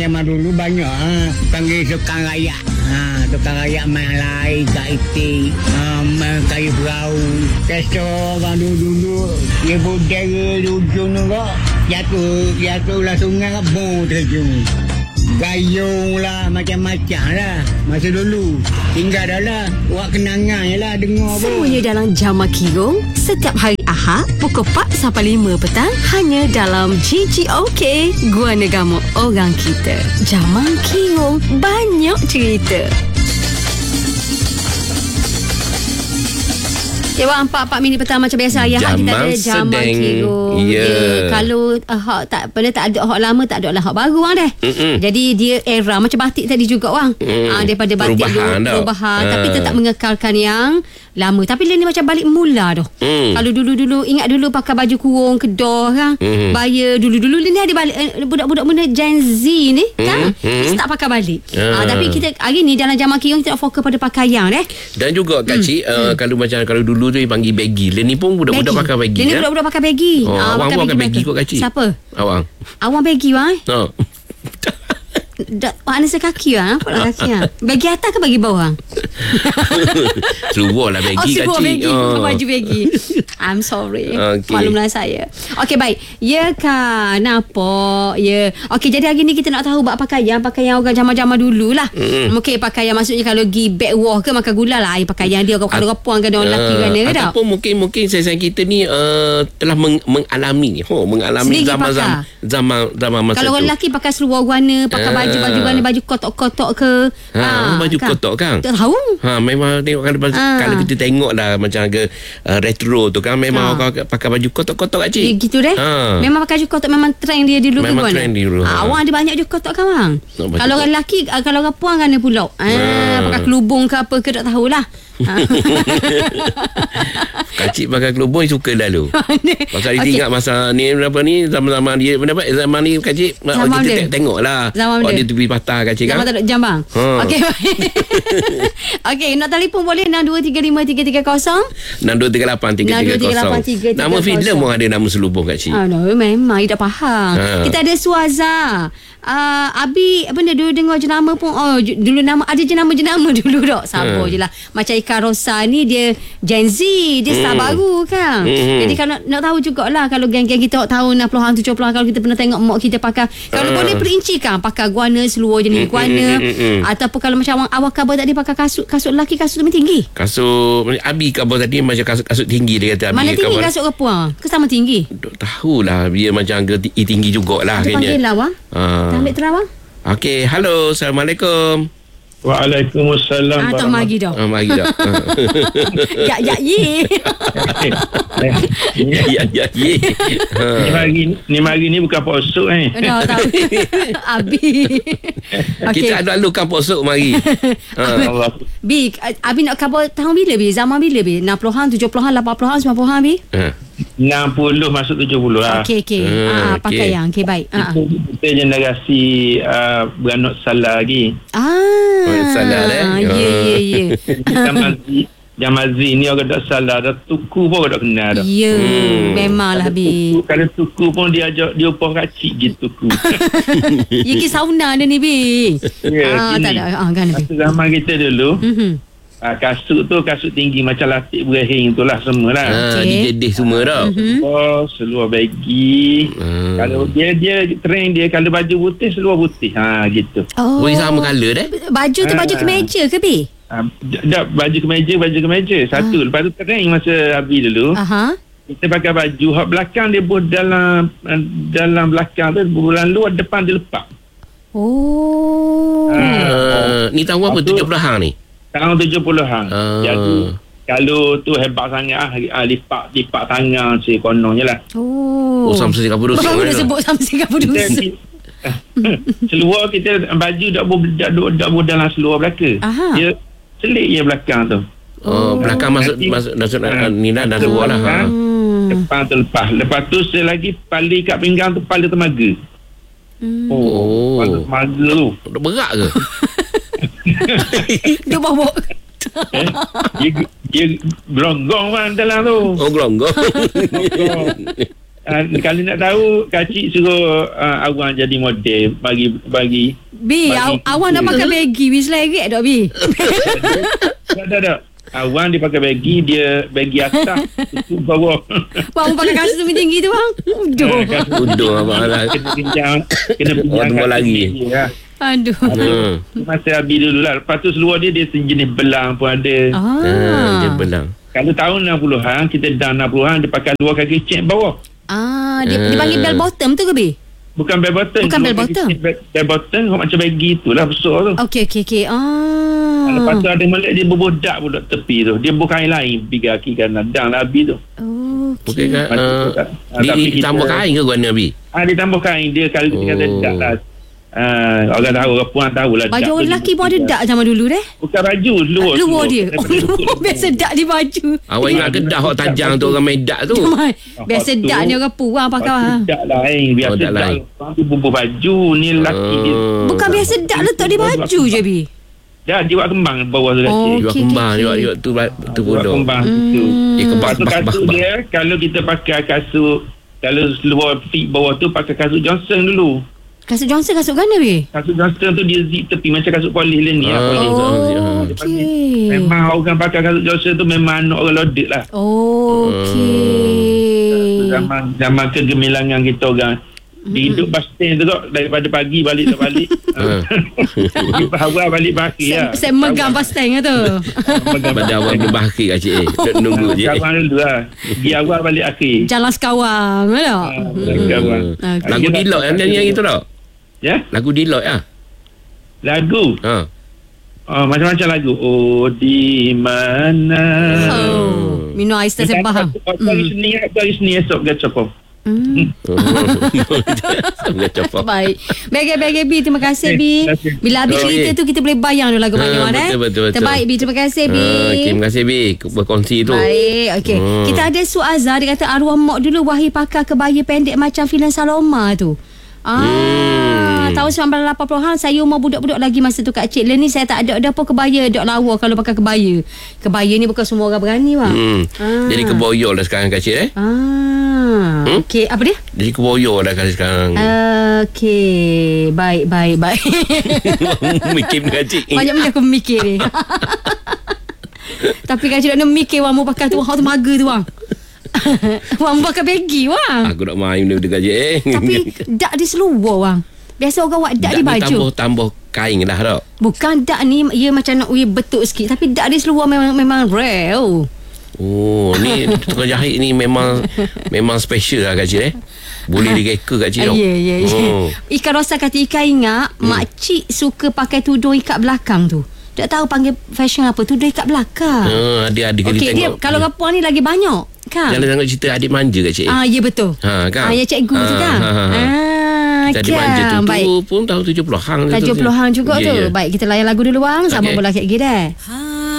Zaman dulu banyak panggil tukang raya. Tukang raya main lai, kat itik, main kayu perahu. Biasa orang dulu dia budaya ujung tu kok. Jatuh lah sungai bong terjun. Gayung lah, macam-macam lah. Masa dulu tinggal dah lah. Buat kenangan je lah, dengar pun. Semuanya dalam Jamal Kirong setiap hari Ahad pukul 4 sampai 5 petang hanya dalam GGOK Gua Negama Orang Kita. Jamal Kirong, banyak cerita. Okay, bang, 4 minit petang macam biasa. Ayah kita ada Jamal Kirong. Kalau tak ada hak lama, tak ada lah hak baru bang deh. Jadi dia era macam batik tadi juga bang. Daripada batik perubahan tapi tetap mengekalkan yang lama. Tapi dia ni macam balik mula dah. Kalau dulu ingat dulu pakai baju kurung kedah kan. Bayar dulu ni ada balik budak-budak muda Gen Z ni kan. Dia tak pakai balik. Tapi kita hari ni dalam Jamal Kirong kita fokus pada pakaian deh. Dan juga Kak Cik, kalau dulu tu panggil baggy. Dia ni pun budak-budak pakai baggy. Dia ni budak-budak pakai baggy. Awang pun pakai baggy kot Kak Cik. Siapa? Awang. Awang baggy bang. Mana sekaki lah. Nampak lah kaki lah. Bagi atas ke bagi bawah? Seluar lah bagi Kak Cik. Baju bagi. I'm sorry. Maklumlah saya. Okey, baik. Ya kan. Nampak. Ya. Okey, jadi hari ni kita nak tahu buat pakaian orang zaman-zaman dulu lah. Okey, pakaian maksudnya kalau pergi back war ke makan gula lah. Pakaian dia kalau repuan ke orang lelaki kan dia ke tak? Ataupun mungkin saya kita ni telah mengalami zaman masa kalau orang lelaki pakai seluar warna, pakai baju warna, baju kotok-kotok ke. Baju kotok kan? Tak tahu. Memang tengok kalau kita tengok lah macam ke retro tu kan memang orang pakai baju kotok-kotok Kak Cik. Gitu deh. Memang pakai baju kotok memang trend dia dulu memang kan. Trend dulu. Awak ada banyak baju kotok kan bang? Kalau orang lelaki, kalau orang puan kan dia pula. Pakai kelubung ke apa ke tak tahulah. Kak Cik pakai kelubung suka lalu. Pasal dia ingat masa ni zaman dia zaman ni Kak Cik kita tengok lah. Dia tepi patah Kak Cik kan. Zaman tak ada jam bang. Okey. Okey, nak telefon boleh 6235 330 6238 330. Nama filem pun ada nama selubung Kak Cik. Memang dia dah faham. Kita ada Suaza. Abi benda dulu dengar jenama pun dulu nama ada jenama dulu tak sabar je lah. Macam Ika Rosa ni dia Gen Z, dia star baru kan. Jadi kalau nak tahu jugalah kalau geng-geng kita tahun 60-an 70-an kalau kita pernah tengok mak kita pakai kalau boleh perincikan pakai guana seluar jenis guana ataupun kalau macam awak khabar tadi pakai kasut lelaki kasut lebih tinggi. Kasut Abi khabar tadi macam kasut tinggi dia kata. Mana tinggi kasut ke puang? Ke sama tinggi? Tahulah dia macam tinggi jugalah kayaknya. Panggil lah bang. Ambil terawang. Okey, halo, Assalamualaikum. Waalaikumsalam. Tak magi dah. Magi dah. Ya ye. Ya ye. Ni mari ni bukan posok Dah tahu. Abi. Kita ada lukan posok mari. Bi, Abi nak khabar tahun bila Bi? Zaman bila Bi? 60-an, 70-an, 80-an, 90-an Bi? 60 masuk 70 lah. Okey. Pakaian. Okey, baik. Kita generasi beranak salah lagi. Salah Ya. Zaman Z ni orang tak salah dah. Tuku pun orang tak kenal dah. Ya, memanglah Bi. Kalau tuku pun dia ajak dia upah kacik gitu tuku. Iki sauna dia ni Bi. Ya, tak ada. Kan Bi. Zaman kita dulu. Kasut tinggi macam latik berehing tu lah semua lah. Dijedih semua dah. Seluar baggy. Kalau dia trend dia kalau baju putih seluar putih. Gitu. Sama colour Baju tu baju kemeja ke Bi? Baju kemeja satu. Lepas tu trend masa Abi dulu. Kita pakai baju hak belakang dia buat dalam belakang tu bulan luar depan dia lepak. Ni tahun apa 70-an ni? Tahun 70-an. Jadi kalau tu hebat sangat lipat tangan si kononnya lah. Samsung Singapura Dusun. Baru dah sebut Samsung Singapura Dusun. Seluar kita baju tak boleh dalam seluar belakang. Dia selit je belakang tu. Belakang masuk ni dah luar lah. Depan tu lepas tu selagi pali kat pinggang tu pali temaga. Pali temaga tu. Berat ke? Dia bawa dia gelonggong kan dalam tu. Gelonggong. Kalau nak tahu, kacik suruh awang jadi model bagi Bi, awang nak pakai bagi Bi seleret tak Bi? Tak. Awang dia pakai bagi, dia bagi atas tutup bawah. Bang pakai kasut tinggi tu bang. Udah abang lah. Kena pinjam lagi. Aduh. Masa Abi dulu lah. Lepas tu seluar dia sejenis belang pun ada. Dia belang. Kalau tahun 60-an, kita dah 60-an, dia pakai luar kaki cek bawah. Dia panggil bell bottom tu ke Bi? Bukan bell bottom. Bell bottom macam bagi tu lah, besar tu. Okey. Lepas tu ada melek dia berbodak pun duduk tepi tu. Dia bukan air lain pergi kaki kanan. Dang lah Abi tu. Okey kan. Dia tambah kain ke guna Abi? Dia tambah kain. Dia kalau kita kata dak lah. Orang tahu, orang puan tahu lah. Baju orang lelaki pun ada dak zaman dulu deh. Bukan baju, luar dia. Biasa dak di baju. Awak ingat Kedah hok tajang tu orang main dak tu. Biasa dak ni orang puang pakai. Dak lain. Biasa dak. Dia bumbu baju. Ni lelaki dia. Bukan biasa dak letak di baju je Bi. Dia buat kembang bawah tu kaki. Dia buat kembang. Dia buat tu bodoh. Kembang tu. Dia kebas kasut dia, kalau kita pakai kasut, kalau seluar fit bawah tu, pakai kasut Johnson dulu. Kasut Johnson kasut mana Bi? Kasut Johnson tu dia zip tepi macam kasut polis ni. Okey. Memang orang pakai kasut Johnson tu memang anak orang loaded lah. Okey. Zaman kegemilangan kita orang. Dia hidup bus stand tu kok, daripada pagi balik tak balik. Awal balik bahaki lah. Saya megang bus stand tu. Pada awal berbahaki kat cik. Nunggu je. Kawan dulu lah. Pergi awal balik akhir. Jalan sekawang tak? Lagu Deloitte yang nyanyi tu tak? Ya? Lagu Deloitte lah. Lagu? Macam-macam lagu. Oh, di mana? Minum ais tak sebah. Hari Senin esok ke copong. Baik. Bagi Bi, terima kasih Bi. Bila habis cerita tu kita boleh bayang lagu mana betul. Terbaik Bi, terima kasih Bi. Terima kasih Bi berkongsi tu. Baik, okey. Kita ada Suazah, dia kata arwah mak dulu wahai pakai kebaya pendek macam filem Saloma tu. Tahun 1980-an saya umur budak-budak lagi masa tu Kak Cik. Lah ni saya tak ada apa kebaya, dok lawa kalau pakai kebaya. Kebaya ni bukan semua orang berani bang. Jadi keboyor dah sekarang Kak Cik Okey, apa dia? Jadi keboyor dah kali sekarang. Okey, baik. Mikir Kak Cik. Banyak benda aku mikir ni. Tapi Kak Cik nak mikir wang mau pakai tu hang tu mager tu bang. Wang pakai bagi wang. Aku nak main benda Kak Cik. Tapi dak di seluar wang. Biasa orang buat dak di baju. Tambah kain lah tak? Bukan dak ni ia macam nak bentuk sikit, tapi dak di seluar memang rare. Oh, ni tukang jahit ni memang special lah Kak Cik Boleh direka Kak Cik. Ya. Ikan Rosa kata Ikan ingat makcik suka pakai tudung ikat belakang tu. Tak tahu panggil fashion apa, tudung ikat belakang. Ada kita okey, tengok. Kalau kapuan ni lagi banyak kan? Jangan tengok cerita adik manja Kak Cik. Ya betul. Kan? Ya cikgu tu kan. Adik manja tu pun tahun 70-an 70-an juga tu. Baik, kita layan lagu dulu bang. Sama bola lagi dah.